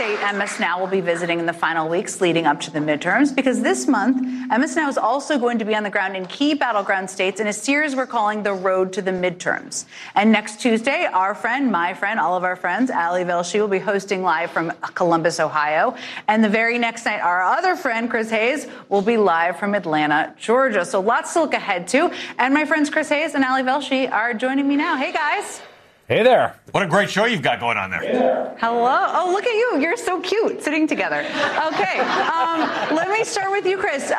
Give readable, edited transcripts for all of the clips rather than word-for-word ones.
state Emma Snow will be visiting in the final weeks leading up to the midterms, because this month, Emma Snow is also going to be on the ground in key battleground states in a series we're calling The Road to the Midterms. And next Tuesday, our friend, my friend, all of our friends, Ali Velshi will be hosting live from Columbus, Ohio. And the very next night, our other friend, Chris Hayes, will be live from Atlanta, Georgia. So lots to look ahead to. And my friends Chris Hayes and Ali Velshi are joining me now. Hey, guys. Hey there. What a great show you've got going on there. Hello. Oh, look at you. You're so cute sitting together. Okay. Let me start with you, Chris.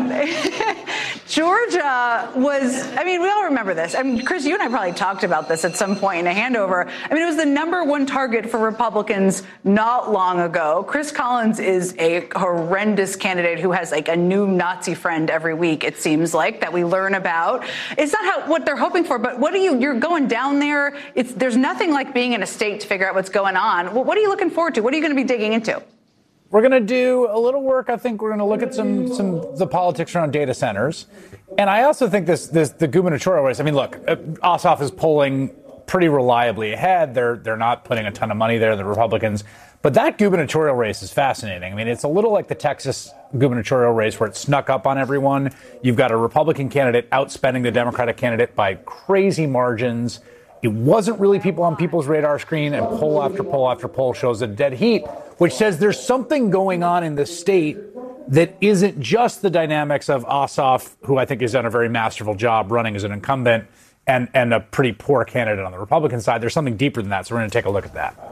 Georgia was, we all remember this. Chris, you and I probably talked about this at some point in a handover. It was the number one target for Republicans not long ago. Chris Collins is a horrendous candidate who has like a new Nazi friend every week, it seems like, that we learn about. It's not what they're hoping for, but you're going down there. There's nothing like being in a state to figure out what's going on. What are you looking forward to? What are you going to be digging into? We're going to do a little work. I think we're going to look at some the politics around data centers. And I also think the gubernatorial race. Look, Ossoff is polling pretty reliably ahead. They're not putting a ton of money there, the Republicans. But that gubernatorial race is fascinating. It's a little like the Texas gubernatorial race where it snuck up on everyone. You've got a Republican candidate outspending the Democratic candidate by crazy margins. It wasn't really people on people's radar screen, and poll after poll after poll shows a dead heat, which says there's something going on in the state that isn't just the dynamics of Ossoff, who I think has done a very masterful job running as an incumbent, and a pretty poor candidate on the Republican side. There's something deeper than that, so we're going to take a look at that.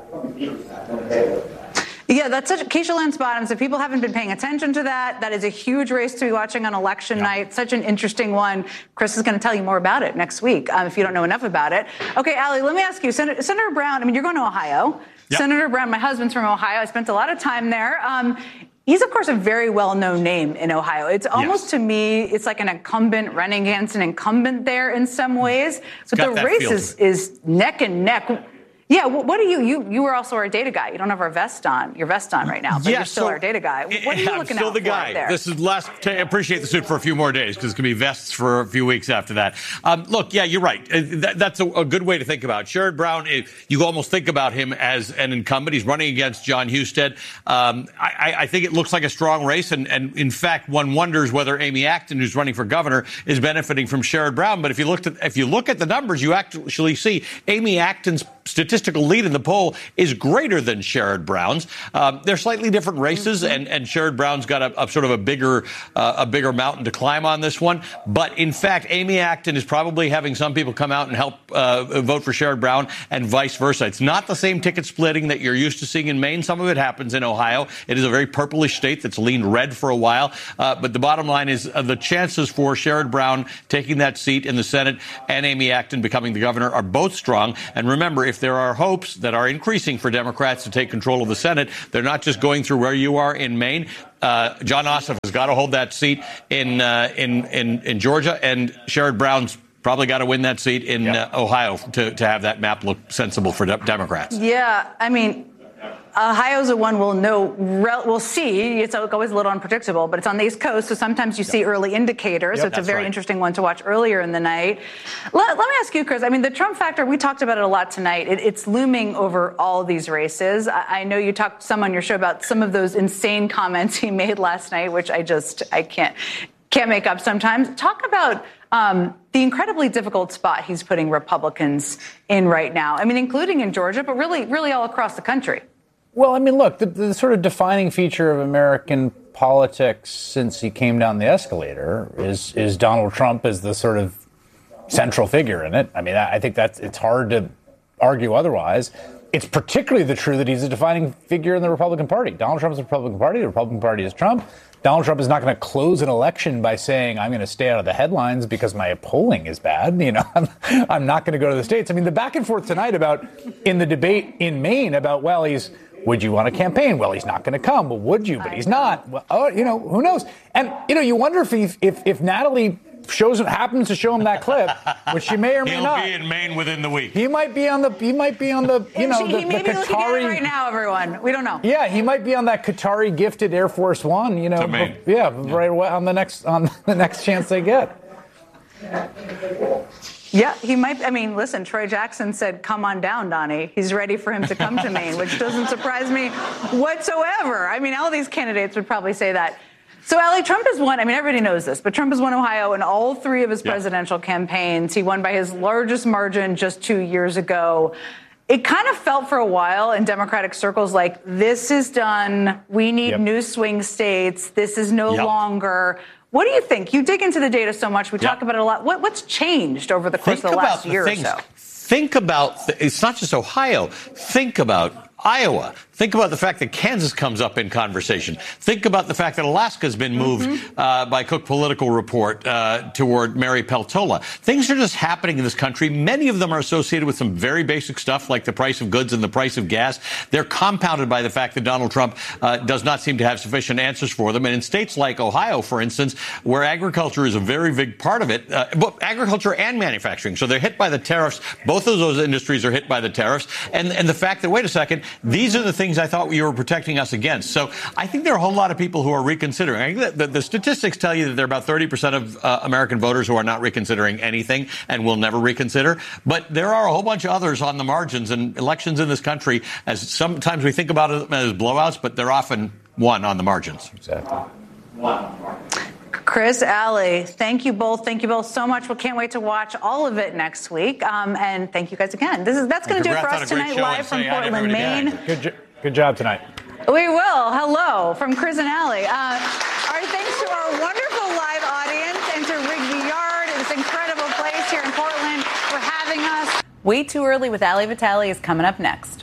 Yeah, that's such Keisha Lance Bottoms. If people haven't been paying attention to that is a huge race to be watching on election night. Such an interesting one. Chris is going to tell you more about it next week if you don't know enough about it. Okay, Ali, let me ask you, Senator Brown, you're going to Ohio. Yep. Senator Brown, my husband's from Ohio. I spent a lot of time there. He's, of course, a very well-known name in Ohio. It's almost, to me, it's like an incumbent running against an incumbent there in some ways. But the race is neck and neck. Yeah, what do you were also our data guy. You don't have your vest on right now, but you're still our data guy. What are you looking out for there? I'm still the guy. This is last. I appreciate the suit for a few more days because it's going to be vests for a few weeks after that. Look, yeah, you're right. That's a good way to think about it. Sherrod Brown, you almost think about him as an incumbent. He's running against Jon Husted. I think it looks like a strong race, and in fact, one wonders whether Amy Acton, who's running for governor, is benefiting from Sherrod Brown. But if you look at the numbers, you actually see Amy Acton's statistical lead in the poll is greater than Sherrod Brown's. They're slightly different races, and Sherrod Brown's got a sort of a bigger mountain to climb on this one. But in fact, Amy Acton is probably having some people come out and help vote for Sherrod Brown, and vice versa. It's not the same ticket splitting that you're used to seeing in Maine. Some of it happens in Ohio. It is a very purplish state that's leaned red for a while. But the bottom line is the chances for Sherrod Brown taking that seat in the Senate and Amy Acton becoming the governor are both strong. And remember, if there are hopes that are increasing for Democrats to take control of the Senate, they're not just going through where you are in Maine. Jon Ossoff has got to hold that seat in Georgia, and Sherrod Brown's probably got to win that seat in Ohio to have that map look sensible for Democrats. Yeah, Ohio's the one we'll see. It's always a little unpredictable, but it's on the East Coast, so sometimes you see early indicators. So it's a very interesting one to watch earlier in the night. Let me ask you, Chris, the Trump factor, we talked about it a lot tonight. It's looming over all these races. I know you talked some on your show about some of those insane comments he made last night, which I can't make up sometimes. Talk about the incredibly difficult spot he's putting Republicans in right now. Including in Georgia, but really all across the country. Well, look, the sort of defining feature of American politics since he came down the escalator is Donald Trump as the sort of central figure in it. I think it's hard to argue otherwise. It's particularly true that he's a defining figure in the Republican Party. Donald Trump is the Republican Party. The Republican Party is Trump. Donald Trump is not going to close an election by saying, I'm going to stay out of the headlines because my polling is bad. I'm not going to go to the states. The back and forth tonight in the debate in Maine about, would you want to campaign? Well, he's not going to come. Well, would you? But he's not. Well, who knows? And, you wonder if Natalie happens to show him that clip, which she may or may not. He'll be in Maine within the week. He might be on the he may be looking at it right now, everyone. We don't know. Yeah, he might be on that Qatari gifted Air Force One, to Maine. Right on the next chance they get. Yeah, he might. I mean, listen, Troy Jackson said, come on down, Donnie. He's ready for him to come to Maine, which doesn't surprise me whatsoever. I mean, all these candidates would probably say that. So, Allie, Trump has won. I mean, everybody knows this, but Trump has won Ohio in all three of his presidential campaigns. He won by his largest margin just 2 years ago. It kind of felt for a while in Democratic circles like this is done. We need new swing states. This is no longer. What do you think? You dig into the data so much. We talk about it a lot. What's changed over the course of the last year or so? Think about, it's not just Ohio. Think about Iowa. Think about the fact that Kansas comes up in conversation. Think about the fact that Alaska's been moved by Cook Political Report toward Mary Peltola. Things are just happening in this country. Many of them are associated with some very basic stuff like the price of goods and the price of gas. They're compounded by the fact that Donald Trump does not seem to have sufficient answers for them. And in states like Ohio, for instance, where agriculture is a very big part of it, agriculture and manufacturing. So they're hit by the tariffs. Both of those industries are hit by the tariffs. And the fact that, wait a second, these are the things I thought you were protecting us against. So I think there are a whole lot of people who are reconsidering. I think the statistics tell you that there are about 30% of American voters who are not reconsidering anything and will never reconsider. But there are a whole bunch of others on the margins, and elections in this country, as sometimes we think about them as blowouts, but they're often won on the margins. Exactly. Chris, Allie, thank you both. Thank you both so much. We can't wait to watch all of it next week. And thank you guys again. That's going to do it for us tonight, live from Portland, Maine. Good job tonight. We will. Hello from Chris and Allie. Our thanks to our wonderful live audience and to Rigby Yard, this incredible place here in Portland, for having us. Way Too Early with Ali Vitale is coming up next.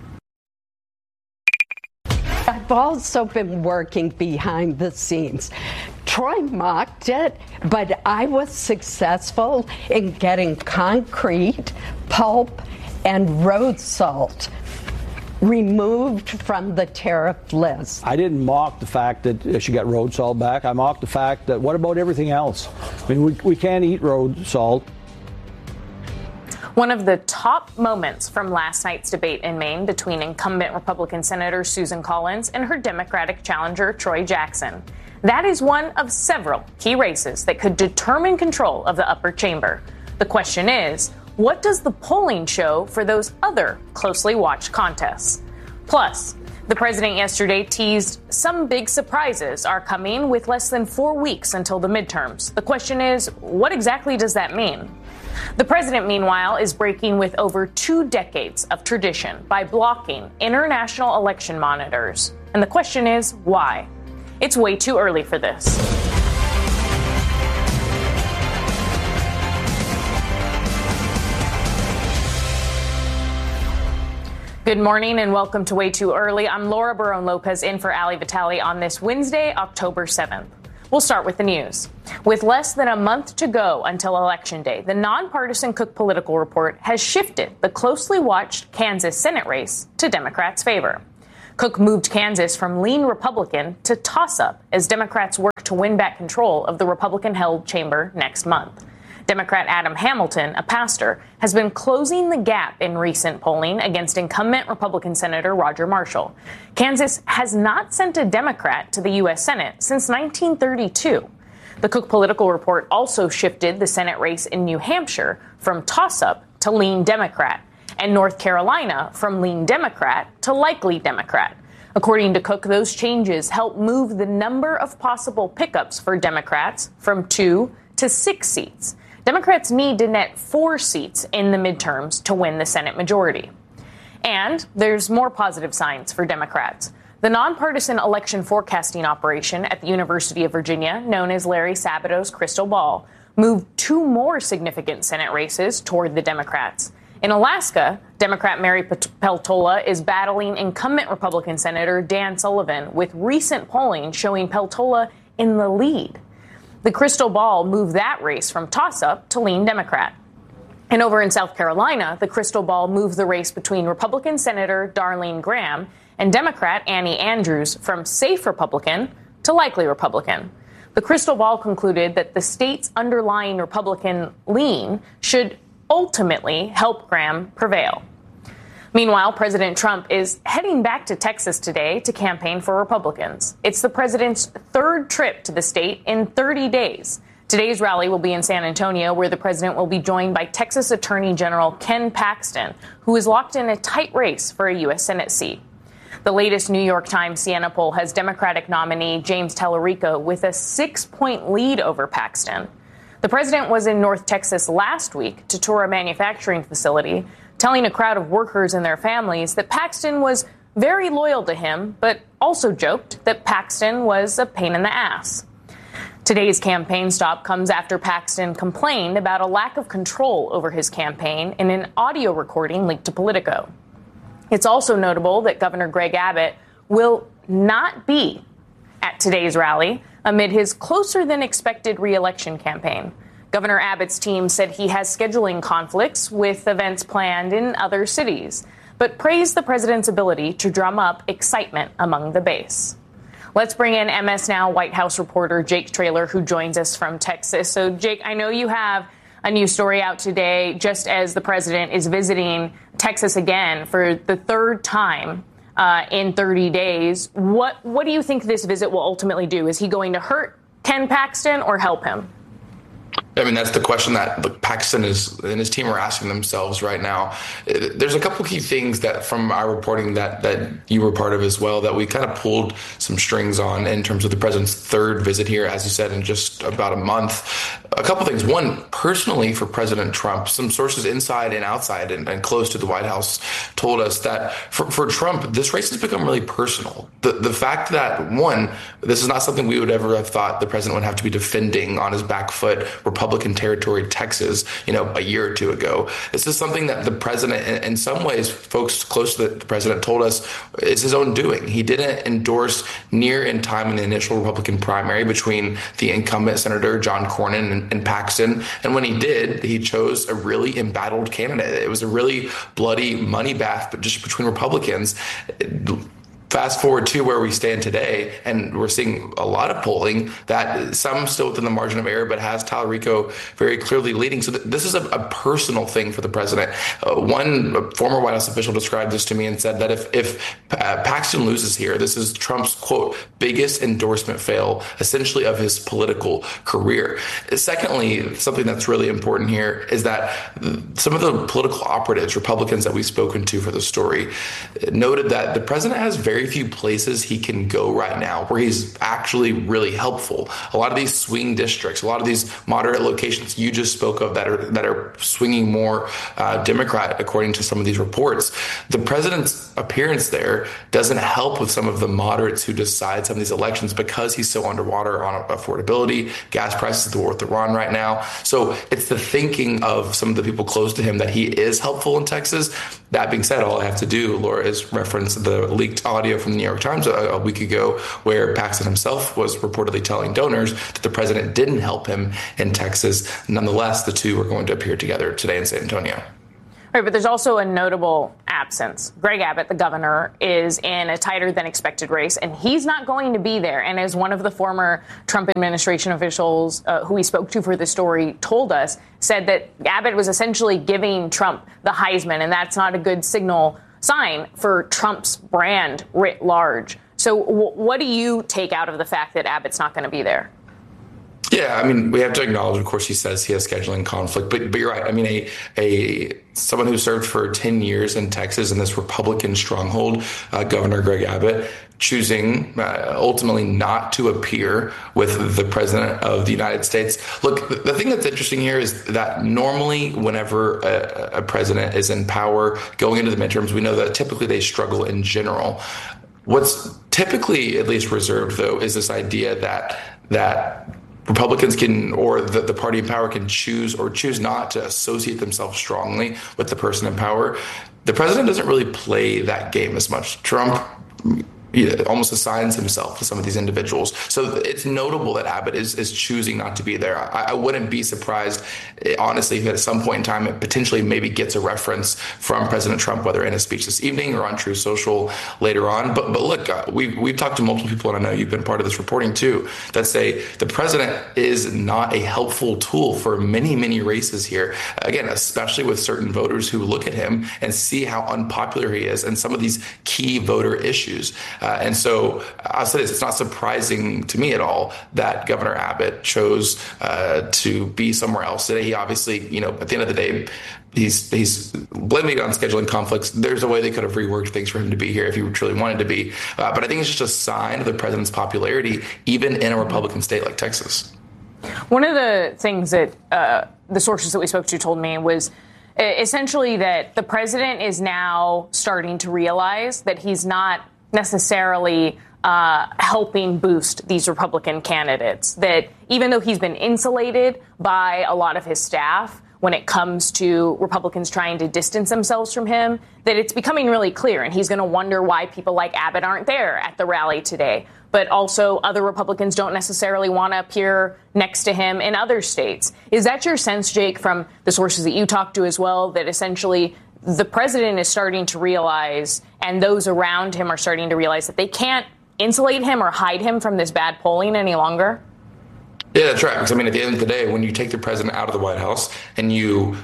I've also been working behind the scenes. Troy mocked it, but I was successful in getting concrete, pulp, and road salt removed from the tariff list. I didn't mock the fact that she got road salt back. I mocked the fact that what about everything else? I mean, we can't eat road salt. One of the top moments from last night's debate in Maine between incumbent Republican Senator Susan Collins and her Democratic challenger Troy Jackson. That is one of several key races that could determine control of the upper chamber. The question is, what does the polling show for those other closely watched contests? Plus, the president yesterday teased some big surprises are coming with less than 4 weeks until the midterms. The question is, what exactly does that mean? The president, meanwhile, is breaking with over 2 decades of tradition by blocking international election monitors. And the question is, why? It's way too early for this. Good morning and welcome to Way Too Early. I'm Laura Barone-Lopez in for Ali Vitale on this Wednesday, October 7th. We'll start with the news. With less than a month to go until Election Day, the nonpartisan Cook Political Report has shifted the closely watched Kansas Senate race to Democrats' favor. Cook moved Kansas from lean Republican to toss-up as Democrats work to win back control of the Republican-held chamber next month. Democrat Adam Hamilton, a pastor, has been closing the gap in recent polling against incumbent Republican Senator Roger Marshall. Kansas has not sent a Democrat to the U.S. Senate since 1932. The Cook Political Report also shifted the Senate race in New Hampshire from toss-up to lean Democrat, and North Carolina from lean Democrat to likely Democrat. According to Cook, those changes help move the number of possible pickups for Democrats from 2 to 6 seats. Democrats need to net 4 seats in the midterms to win the Senate majority. And there's more positive signs for Democrats. The nonpartisan election forecasting operation at the University of Virginia, known as Larry Sabato's Crystal Ball, moved 2 more significant Senate races toward the Democrats. In Alaska, Democrat Mary Peltola is battling incumbent Republican Senator Dan Sullivan, with recent polling showing Peltola in the lead. The Crystal Ball moved that race from toss-up to lean Democrat. And over in South Carolina, the Crystal Ball moved the race between Republican Senator Darlene Graham and Democrat Annie Andrews from safe Republican to likely Republican. The Crystal Ball concluded that the state's underlying Republican lean should ultimately help Graham prevail. Meanwhile, President Trump is heading back to Texas today to campaign for Republicans. It's the president's 3rd trip to the state in 30 days. Today's rally will be in San Antonio, where the president will be joined by Texas Attorney General Ken Paxton, who is locked in a tight race for a U.S. Senate seat. The latest New York Times Siena poll has Democratic nominee James Tallarico with a 6-point lead over Paxton. The president was in North Texas last week to tour a manufacturing facility, telling a crowd of workers and their families that Paxton was very loyal to him, but also joked that Paxton was a pain in the ass. Today's campaign stop comes after Paxton complained about a lack of control over his campaign in an audio recording leaked to Politico. It's also notable that Governor Greg Abbott will not be at today's rally amid his closer-than-expected re-election campaign. Governor Abbott's team said he has scheduling conflicts with events planned in other cities, but praised the president's ability to drum up excitement among the base. Let's bring in MS Now White House reporter Jake Traylor, who joins us from Texas. So, Jake, I know you have a new story out today, just as the president is visiting Texas again for the third time in 30 days. What do you think this visit will ultimately do? Is he going to hurt Ken Paxton or help him? I mean, that's the question that Paxton and his team are asking themselves right now. There's a couple key things that from our reporting that you were part of as well that we kind of pulled some strings on in terms of the president's third visit here, as you said, in just about a month. A couple things. One, personally for President Trump, some sources inside and outside and close to the White House told us that for Trump, this race has become really personal. The fact that, one, this is not something we would ever have thought the president would have to be defending on his back foot, Republican territory, Texas, a year or two ago. This is something that the president, in some ways, folks close to the president told us is his own doing. He didn't endorse near in time in the initial Republican primary between the incumbent Senator John Cornyn and Paxton. And when he did, he chose a really embattled candidate. It was a really bloody money bath, but just between Republicans. Fast forward to where we stand today, and we're seeing a lot of polling that some still within the margin of error, but has Tallarico very clearly leading. So this is a personal thing for the president. One former White House official described this to me and said that if Paxton loses here, this is Trump's, quote, biggest endorsement fail, essentially, of his political career. Secondly, something that's really important here is that some of the political operatives, Republicans that we've spoken to for the story, noted that the president has very few places he can go right now where he's actually really helpful. A lot of these swing districts, a lot of these moderate locations you just spoke of that are swinging more Democrat, according to some of these reports. The president's appearance there doesn't help with some of the moderates who decide some of these elections because he's so underwater on affordability. Gas prices, the war with Iran right now. So it's the thinking of some of the people close to him that he is helpful in Texas. That being said, all I have to do, Laura, is reference the leaked audio from the New York Times a week ago where Paxton himself was reportedly telling donors that the president didn't help him in Texas. Nonetheless, the two are going to appear together today in San Antonio. Right, but there's also a notable absence. Greg Abbott, the governor, is in a tighter than expected race, and he's not going to be there. And as one of the former Trump administration officials who we spoke to for the story told us, said that Abbott was essentially giving Trump the Heisman, and that's not a good sign for Trump's brand writ large. So what do you take out of the fact that Abbott's not going to be there? Yeah, I mean, we have to acknowledge, of course, he says he has scheduling conflict, but you're right. I mean, someone who served for 10 years in Texas in this Republican stronghold, Governor Greg Abbott, choosing ultimately not to appear with the president of the United States. Look, the thing that's interesting here is that normally whenever a president is in power going into the midterms, we know that typically they struggle in general. What's typically at least reserved, though, is this idea that Republicans can, or the party in power can choose or choose not to associate themselves strongly with the person in power. The president doesn't really play that game as much. Trump almost assigns himself to some of these individuals. So it's notable that Abbott is choosing not to be there. I wouldn't be surprised, honestly, if at some point in time it potentially maybe gets a reference from President Trump, whether in a speech this evening or on True Social later on. But look, we've talked to multiple people, and I know you've been part of this reporting too, that say the president is not a helpful tool for many, many races here. Again, especially with certain voters who look at him and see how unpopular he is and some of these key voter issues. And so I'll say this, it's not surprising to me at all that Governor Abbott chose to be somewhere else today. He obviously, at the end of the day, he's blaming it on scheduling conflicts. There's a way they could have reworked things for him to be here if he truly wanted to be. But I think it's just a sign of the president's popularity, even in a Republican state like Texas. One of the things that the sources that we spoke to told me was essentially that the president is now starting to realize that he's not necessarily helping boost these Republican candidates, that even though he's been insulated by a lot of his staff when it comes to Republicans trying to distance themselves from him, that it's becoming really clear. And he's going to wonder why people like Abbott aren't there at the rally today. But also other Republicans don't necessarily want to appear next to him in other states. Is that your sense, Jake, from the sources that you talked to as well, that essentially the president is starting to realize, and those around him are starting to realize, that they can't insulate him or hide him from this bad polling any longer? Yeah, that's right. Because, at the end of the day, when you take the president out of the White House and you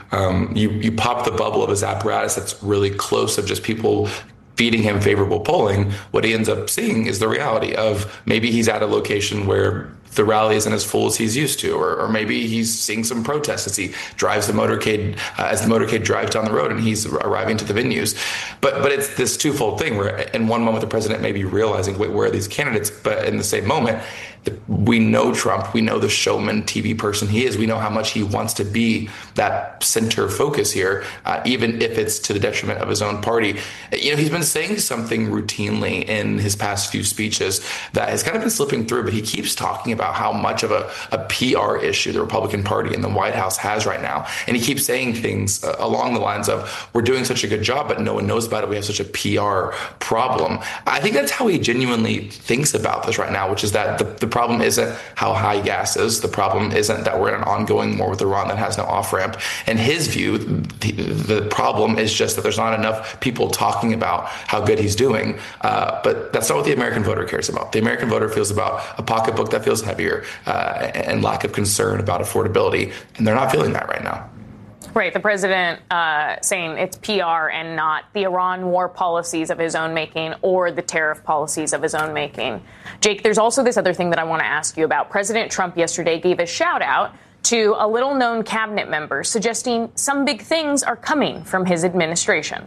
pop the bubble of his apparatus that's really close of just people feeding him favorable polling, what he ends up seeing is the reality of maybe he's at a location where the rally isn't as full as he's used to, or maybe he's seeing some protests as he drives the motorcade, as the motorcade drives down the road and he's arriving to the venues. But it's this twofold thing where in one moment the president may be realizing, wait, where are these candidates? But in the same moment, we know Trump, we know the showman TV person he is, we know how much he wants to be that center focus here, even if it's to the detriment of his own party. He's been saying something routinely in his past few speeches that has kind of been slipping through, but he keeps talking about how much of a PR issue the Republican Party and the White House has right now. And he keeps saying things along the lines of, we're doing such a good job, but no one knows about it. We have such a PR problem. I think that's how he genuinely thinks about this right now, which is that the problem isn't how high gas is. The problem isn't that we're in an ongoing war with Iran that has no off-ramp. In his view, the problem is just that there's not enough people talking about how good he's doing. But that's not what the American voter cares about. The American voter feels about a pocketbook that feels heavier and lack of concern about affordability. And they're not feeling that right now. Right. The president saying it's PR and not the Iran war policies of his own making or the tariff policies of his own making. Jake, there's also this other thing that I want to ask you about. President Trump yesterday gave a shout out to a little known cabinet member, suggesting some big things are coming from his administration.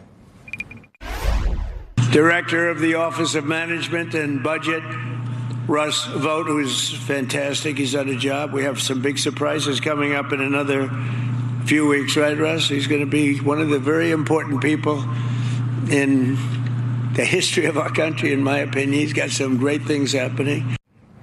Director of the Office of Management and Budget, Russ Vought, who is fantastic. He's done a job. We have some big surprises coming up in another few weeks, right, Russ? He's going to be one of the very important people in the history of our country, in my opinion. He's got some great things happening.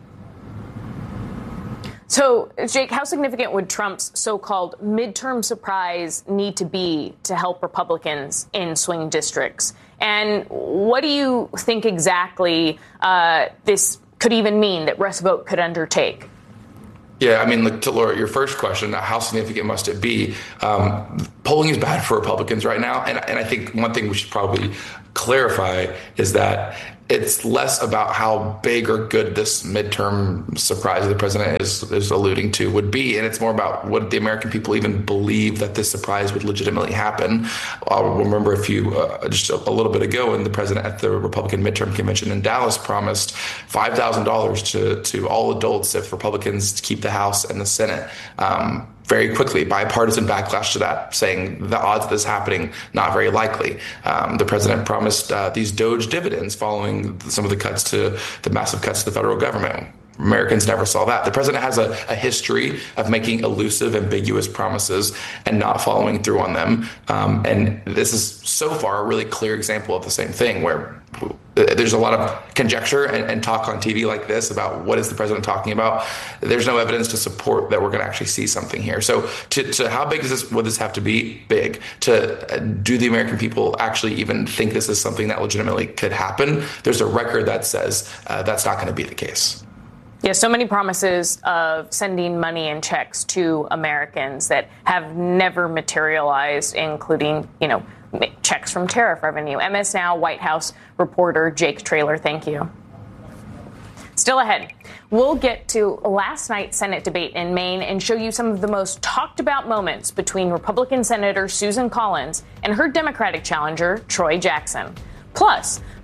So, Jake, how significant would Trump's so-called midterm surprise need to be to help Republicans in swing districts? And what do you think exactly this could even mean that Russ Vought could undertake? Yeah, look, to Laura, your first question, how significant must it be? Polling is bad for Republicans right now. And I think one thing we should probably clarify is that it's less about how big or good this midterm surprise the president is alluding to would be. And it's more about what the American people even believe that this surprise would legitimately happen. I'll remember just a little bit ago when the president at the Republican midterm convention in Dallas promised $5,000 to all adults if Republicans keep the House and the Senate. Very quickly, bipartisan backlash to that, saying the odds of this happening, not very likely. The president promised these DOGE dividends following some of the massive cuts to the federal government. Americans never saw that. The president has a history of making elusive, ambiguous promises and not following through on them. And this is so far a really clear example of the same thing, where there's a lot of conjecture and talk on TV like this about what is the president talking about. There's no evidence to support that we're going to actually see something here. So to how big would this have to be? Big. To do the American people actually even think this is something that legitimately could happen? There's a record that says that's not going to be the case. Yeah, so many promises of sending money and checks to Americans that have never materialized, including, checks from tariff revenue. MS Now White House reporter Jake Traylor, thank you. Still ahead, we'll get to last night's Senate debate in Maine and show you some of the most talked about moments between Republican Senator Susan Collins and her Democratic challenger, Troy Jackson. Plus,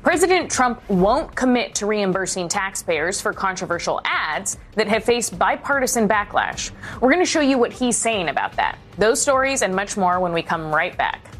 President Trump won't commit to reimbursing taxpayers for controversial ads that have faced bipartisan backlash. We're going to show you what he's saying about that. Those stories and much more when we come right back.